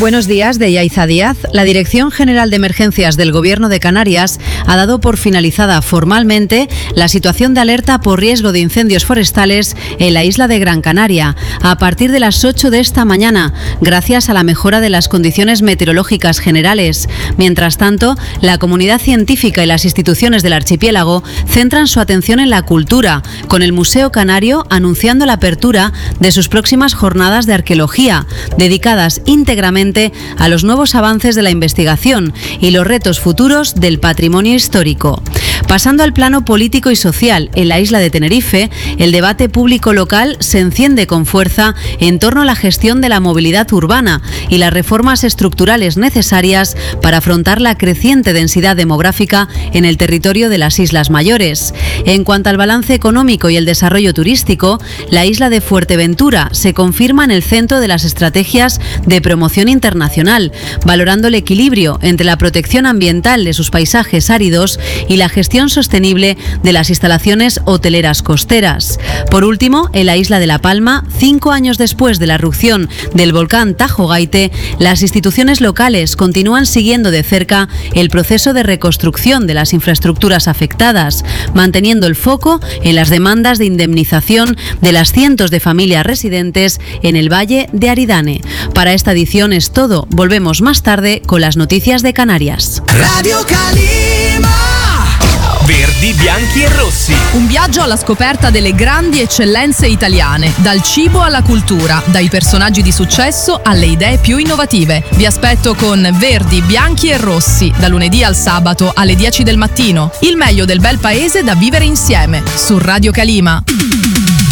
Buenos días, de Yaiza Díaz. La Dirección General de Emergencias del Gobierno de Canarias ha dado por finalizada formalmente la situación de alerta por riesgo de incendios forestales en la isla de Gran Canaria a partir de las 8 de esta mañana, gracias a la mejora de las condiciones meteorológicas generales. Mientras tanto, la comunidad científica y las instituciones del archipiélago centran su atención en la cultura, con el Museo Canario anunciando la apertura de sus próximas jornadas de arqueología, dedicadas íntegramente a los nuevos avances de la investigación y los retos futuros del patrimonio histórico. Pasando al plano político y social, en la isla de Tenerife, el debate público local se enciende con fuerza en torno a la gestión de la movilidad urbana y las reformas estructurales necesarias para afrontar la creciente densidad demográfica en el territorio de las Islas Mayores. En cuanto al balance económico y el desarrollo turístico, la isla de Fuerteventura se confirma en el centro de las estrategias de promoción internacional, valorando el equilibrio entre la protección ambiental de sus paisajes áridos y la gestión sostenible de las instalaciones hoteleras costeras. Por último, en la isla de La Palma, 5 años después de la erupción del volcán Tajo Gaite, las instituciones locales continúan siguiendo de cerca el proceso de reconstrucción de las infraestructuras afectadas, manteniendo el foco en las demandas de indemnización de las cientos de familias residentes en el Valle de Aridane. Para esta edición es todo. Volvemos más tarde con las noticias de Canarias. Radio Calima. Verdi, bianchi e rossi. Un viaggio alla scoperta delle grandi eccellenze italiane, dal cibo alla cultura, dai personaggi di successo alle idee più innovative. Vi aspetto con Verdi, bianchi e rossi, da lunedì al sabato alle 10 del mattino. Il meglio del bel paese da vivere insieme, su Radio Calima.